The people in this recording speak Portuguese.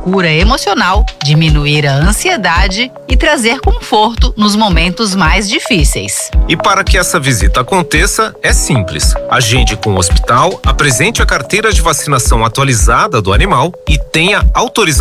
cura emocional, diminuir a ansiedade e trazer conforto nos momentos mais difíceis. E para que essa visita aconteça, é simples. Agende com o hospital, apresente a carteira de vacinação atualizada do animal e tenha autorização